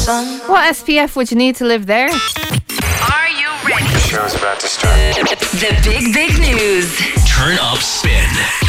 What SPF would you need to live there? Are you ready? The show's about to start. The big news. Turn up spin.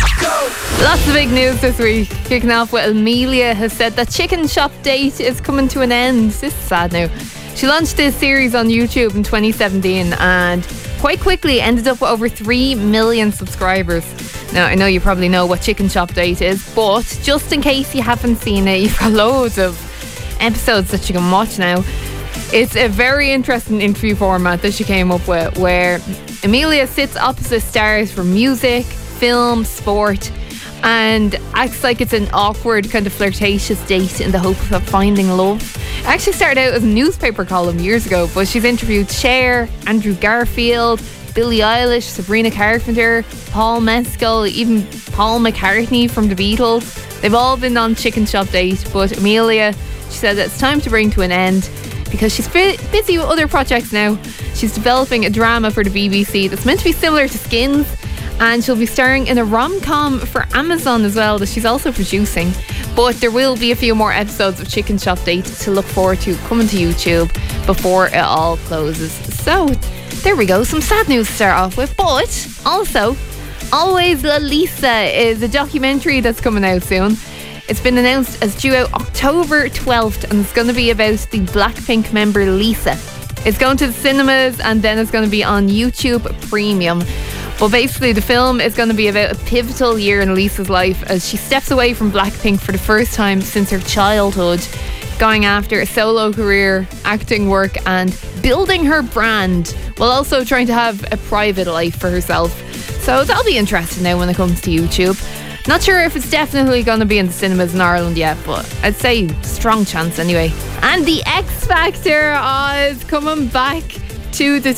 Lots of big news this week. Kicking off with Amelia has said that Chicken Shop Date is coming to an end. This is sad now. She launched this series on YouTube in 2017 and quite quickly ended up with over 3 million subscribers. Now, I know you probably know what Chicken Shop Date is, but just in case you haven't seen it, you've got loads of episodes that you can watch now. It's a very interesting interview format that she came up with, where Amelia sits opposite stars from music, film, sport, and acts like it's an awkward, kind of flirtatious date in the hope of finding love. It actually started out as a newspaper column years ago, but she's interviewed Cher, Andrew Garfield, Billie Eilish, Sabrina Carpenter, Paul Mescal, even Paul McCartney from the Beatles. They've all been on Chicken Shop Date, but Amelia, she said that it's time to bring to an end because she's busy with other projects now. She's developing a drama for the BBC that's meant to be similar to Skins, and she'll be starring in a rom-com for Amazon as well that she's also producing. But there will be a few more episodes of Chicken Shop Date to look forward to coming to YouTube before it all closes. So there we go, some sad news to start off with. But also, Always La Lisa is a documentary that's coming out soon. It's been announced as due out October 12th, and it's going to be about the Blackpink member Lisa. It's going to the cinemas and then it's going to be on YouTube Premium. But basically the film is going to be about a pivotal year in Lisa's life as she steps away from Blackpink for the first time since her childhood, going after a solo career, acting work and building her brand, while also trying to have a private life for herself. So that'll be interesting now when it comes to YouTube. Not sure if it's definitely going to be in the cinemas in Ireland yet, but I'd say strong chance anyway. And the X Factor is coming back to the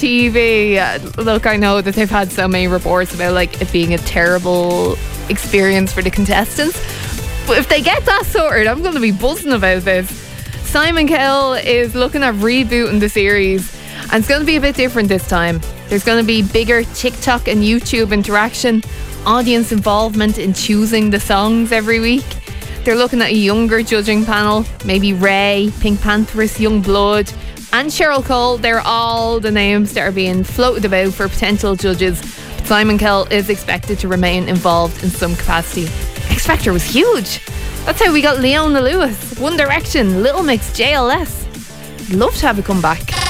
TV. Look, I know that they've had so many reports about like it being a terrible experience for the contestants, but if they get that sorted, I'm going to be buzzing about this. Simon Cowell is looking at rebooting the series, and it's going to be a bit different this time. There's going to be bigger TikTok and YouTube interaction, audience involvement in choosing the songs every week. They're looking at a younger judging panel, maybe Ray, Pink Pantheress, Youngblood and Cheryl Cole. They're all the names that are being floated about for potential judges. But Simon Cowell is expected to remain involved in some capacity. X Factor was huge. That's how we got Leona Lewis, One Direction, Little Mix, JLS. I'd love to have it come back.